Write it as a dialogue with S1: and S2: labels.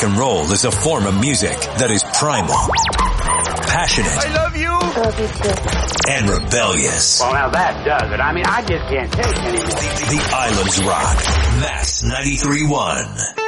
S1: rock and roll is a form of music that is primal, passionate,
S2: I love you,
S1: and rebellious.
S3: Well, now that does it. I mean, I just can't take anymore.
S1: The Islands Rock. Max 93.1.